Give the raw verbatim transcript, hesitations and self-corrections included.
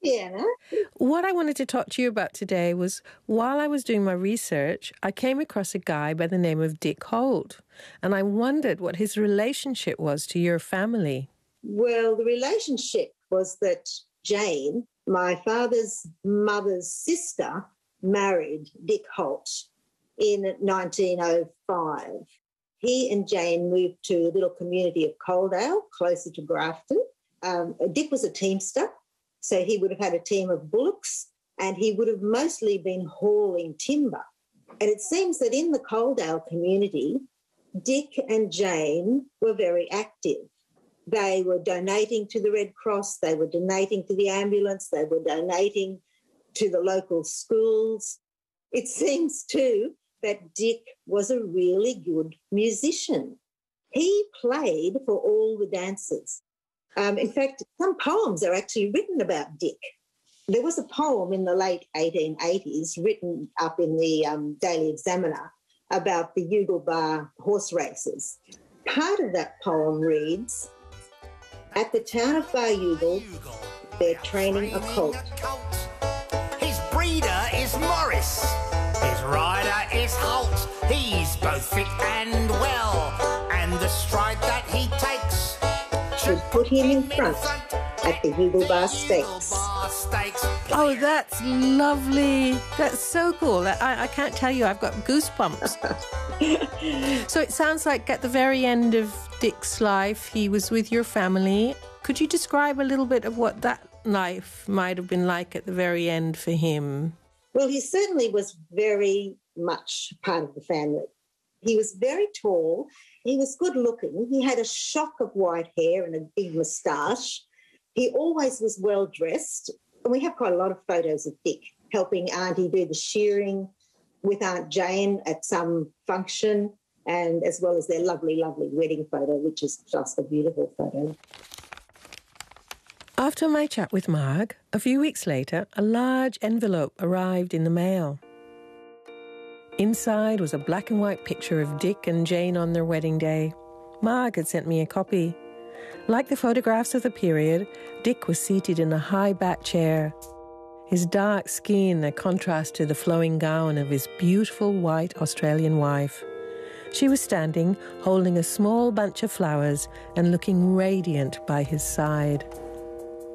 Yeah. What I wanted to talk to you about today was, while I was doing my research, I came across a guy by the name of Dick Holt, and I wondered what his relationship was to your family. Well, the relationship was that Jane, my father's mother's sister, married Dick Holt in nineteen oh five. He and Jane moved to a little community of Coaldale, closer to Grafton. Um, Dick was a teamster, so he would have had a team of bullocks and he would have mostly been hauling timber. And it seems that in the Coaldale community, Dick and Jane were very active. They were donating to the Red Cross, they were donating to the ambulance, they were donating to the local schools. It seems too that Dick was a really good musician. He played for all the dancers. Um, in fact, some poems are actually written about Dick. There was a poem in the late eighteen eighties written up in the um, Daily Examiner about the Youghal Bar horse races. Part of that poem reads, "At the town of Bar Youghal, they're training a colt. His breeder is Morris, his rider is Holt. He's both fit and well, and the stride that he takes should put him in front at the Youghal Bar Stakes." Oh, that's lovely. That's so cool. I, I can't tell you, I've got goosebumps. So it sounds like at the very end of Dick's life, he was with your family. Could you describe a little bit of what that life might have been like at the very end for him? Well, he certainly was very much part of the family. He was very tall. He was good looking. He had a shock of white hair and a big moustache. He always was well dressed. And we have quite a lot of photos of Dick helping Auntie do the shearing with Aunt Jane at some function, and as well as their lovely, lovely wedding photo, which is just a beautiful photo. After my chat with Marg, a few weeks later, a large envelope arrived in the mail. Inside was a black and white picture of Dick and Jane on their wedding day. Marg had sent me a copy. Like the photographs of the period, Dick was seated in a high-back chair. His dark skin a contrast to the flowing gown of his beautiful white Australian wife. She was standing, holding a small bunch of flowers and looking radiant by his side.